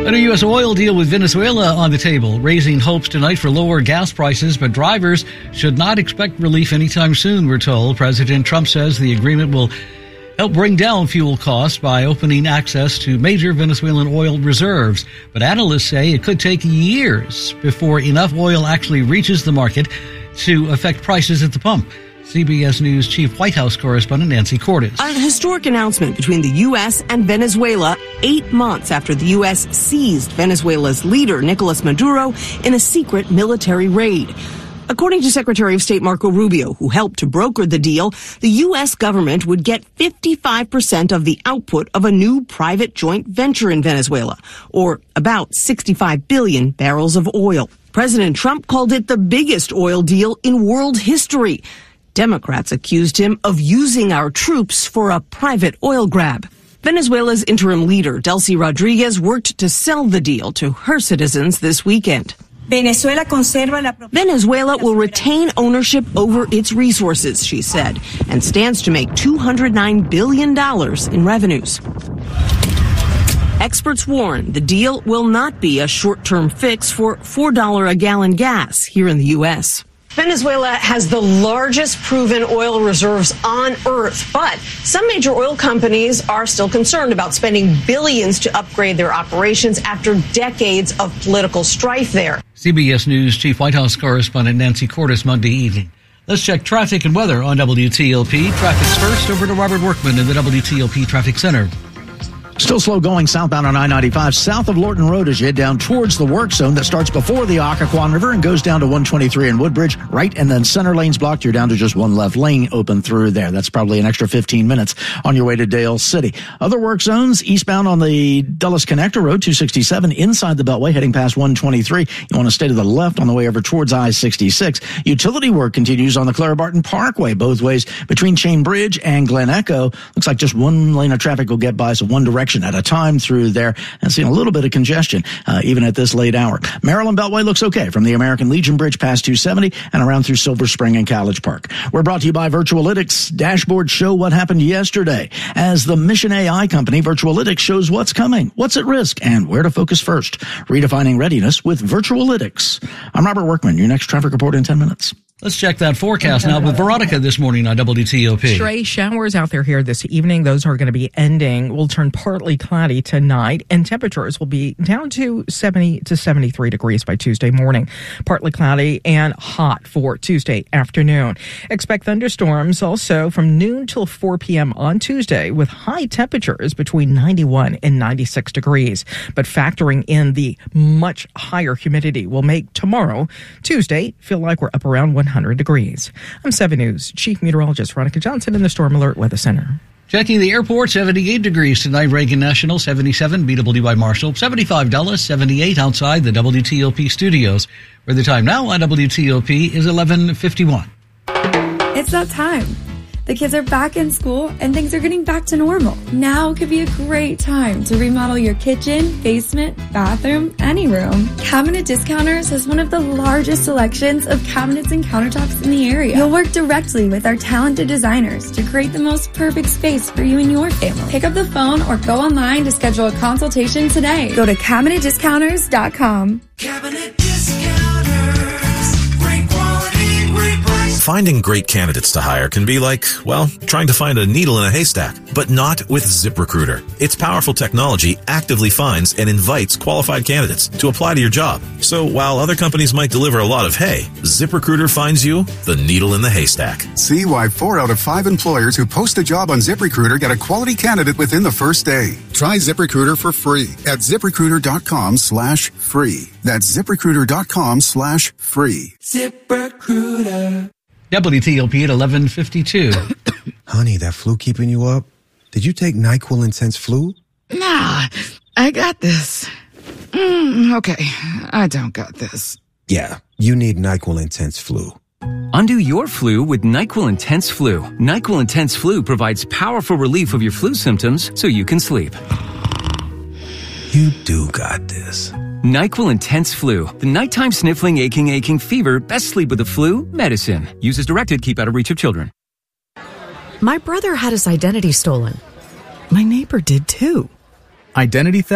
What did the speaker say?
A new U.S. oil deal with Venezuela on the table, raising hopes tonight for lower gas prices, but drivers should not expect relief anytime soon, we're told. President Trump says the agreement will help bring down fuel costs by opening access to major Venezuelan oil reserves. But analysts say it could take years before enough oil actually reaches the market to affect prices at the pump. CBS News Chief White House correspondent Nancy Cordes. An historic announcement between the U.S. and Venezuela 8 months after the U.S. seized Venezuela's leader, Nicolas Maduro, in a secret military raid. According to Secretary of State Marco Rubio, who helped to broker the deal, the U.S. government would get 55% of the output of a new private joint venture in Venezuela, or about 65 billion barrels of oil. President Trump called it the biggest oil deal in world history. Democrats accused him of using our troops for a private oil grab. Venezuela's interim leader, Delcy Rodriguez, worked to sell the deal to her citizens this weekend. Venezuela will retain ownership over its resources, she said, and stands to make $209 billion in revenues. Experts warn the deal will not be a short-term fix for $4 a gallon gas here in the U.S. Venezuela has the largest proven oil reserves on Earth, but some major oil companies are still concerned about spending billions to upgrade their operations after decades of political strife there. CBS News Chief White House correspondent Nancy Cordes Monday evening. Let's check traffic and weather on WTOP. Traffic's first over to Robert Workman in the WTOP Traffic Center. Still slow going southbound on I-95 south of Lorton Road as you head down towards the work zone that starts before the Occoquan River and goes down to 123 in Woodbridge. Right, and then center lane's blocked. You're down to just one left lane open through there. That's probably an extra 15 minutes on your way to Dale City. Other work zones eastbound on the Dulles Connector Road, 267 inside the Beltway heading past 123. You want to stay to the left on the way over towards I-66. Utility work continues on the Clara Barton Parkway both ways between Chain Bridge and Glen Echo. Looks like just one lane of traffic will get by, so one direction at a time through there, and seeing a little bit of congestion even at this late hour. Maryland Beltway looks okay from the American Legion Bridge past 270 and around through Silver Spring and College Park. We're brought to you by Virtualytics. Dashboards show what happened yesterday as the Mission AI company Virtualytics shows what's coming, what's at risk, and where to focus first. Redefining readiness with Virtualytics. I'm Robert Workman. Your next traffic report in 10 minutes. Let's check that forecast now with Veronica this morning on WTOP. Stray showers out there here this evening. Those are going to be ending. Will turn partly cloudy tonight, and temperatures will be down to 70 to 73 degrees by Tuesday morning. Partly cloudy and hot for Tuesday afternoon. Expect thunderstorms also from noon till 4 p.m. on Tuesday with high temperatures between 91 and 96 degrees. But factoring in the much higher humidity will make tomorrow, Tuesday, feel like we're up around 100 degrees. I'm 7 News Chief Meteorologist Veronica Johnson in the Storm Alert Weather Center. Checking the airport, 78 degrees tonight, Reagan National, 77, BWI Marshall, 75 Dulles, 78 outside the WTOP studios, where the time now on WTOP is 11:51. It's that time. The kids are back in school and things are getting back to normal. Now could be a great time to remodel your kitchen, basement, bathroom, any room. Cabinet Discounters has one of the largest selections of cabinets and countertops in the area. You'll work directly with our talented designers to create the most perfect space for you and your family. Pick up the phone or go online to schedule a consultation today. Go to CabinetDiscounters.com. Cabinet Discounters. Great quality, great price. Finding great candidates to hire can be like, well, trying to find a needle in a haystack, but not with ZipRecruiter. Its powerful technology actively finds and invites qualified candidates to apply to your job. So while other companies might deliver a lot of hay, ZipRecruiter finds you the needle in the haystack. See why 4 out of 5 employers who post a job on ZipRecruiter get a quality candidate within the first day. Try ZipRecruiter for free at ZipRecruiter.com/free. That's ZipRecruiter.com/free. ZipRecruiter. WTOP at 11:52. Honey, that flu keeping you up? Did you take NyQuil Intense Flu? Nah, I got this. Okay, I don't got this. Yeah, you need NyQuil Intense Flu. Undo your flu with NyQuil Intense Flu. NyQuil Intense Flu provides powerful relief of your flu symptoms so you can sleep. You do got this. NyQuil Intense Flu. The nighttime sniffling, aching fever. Best sleep with the flu medicine. Use as directed. Keep out of reach of children. My brother had his identity stolen. My neighbor did too. Identity theft